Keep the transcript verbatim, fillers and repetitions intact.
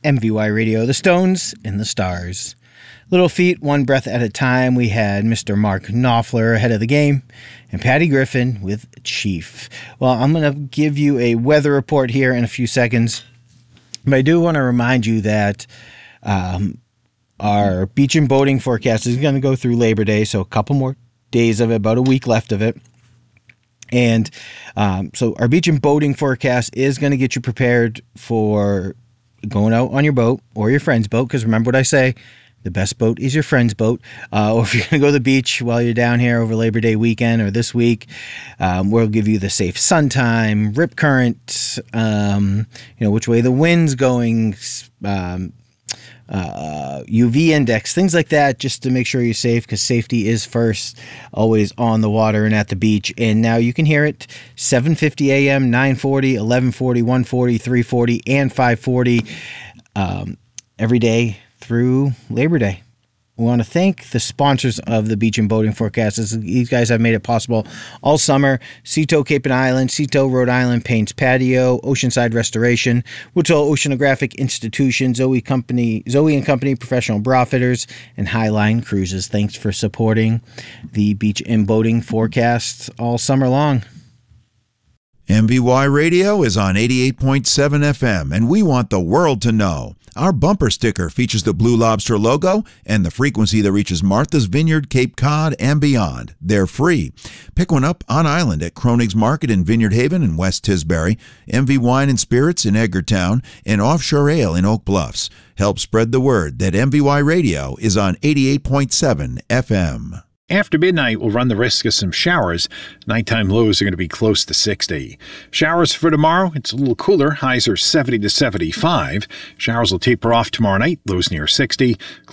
M V Y Radio, the Stones and the Stars. Little Feat, One Breath at a Time. We had Mister Mark Knopfler ahead of the game, and Patty Griffin with Chief. Well, I'm going to give you a weather report here in a few seconds, but I do want to remind you that um, our beach and boating forecast is going to go through Labor Day, so a couple more days of it, about a week left of it. And um, so our beach and boating forecast is going to get you prepared for going out on your boat or your friend's boat, because remember what I say, the best boat is your friend's boat. Uh, or if you're going to go to the beach while you're down here over Labor Day weekend or this week, um, we'll give you the safe sun time, rip current, um, you know, which way the wind's going, um, uh, U V index, things like that, just to make sure you're safe, because safety is first, always on the water and at the beach. And now you can hear it seven fifty a.m., nine forty, eleven forty, one forty, three forty, and five forty um, every day through Labor Day. We want to thank the sponsors of the Beach and Boating Forecast. These guys have made it possible all summer. Seato Cape and Island, Seato Rhode Island Paints Patio, Oceanside Restoration, Wichita Oceanographic Institution, Zoe Company, Zoe and Company Professional Bra Fitters, and Highline Cruises. Thanks for supporting the Beach and Boating Forecast all summer long. M V Y Radio is on eighty-eight point seven F M, and we want the world to know. Our bumper sticker features the Blue Lobster logo and the frequency that reaches Martha's Vineyard, Cape Cod, and beyond. They're free. Pick one up on island at Kronig's Market in Vineyard Haven and West Tisbury, M V Wine and Spirits in Edgartown, and Offshore Ale in Oak Bluffs. Help spread the word that M V Y Radio is on eighty-eight point seven F M. After midnight, we'll run the risk of some showers. Nighttime lows are going to be close to sixty. Showers for tomorrow, it's a little cooler. Highs are seventy to seventy-five. Showers will taper off tomorrow night, lows near sixty.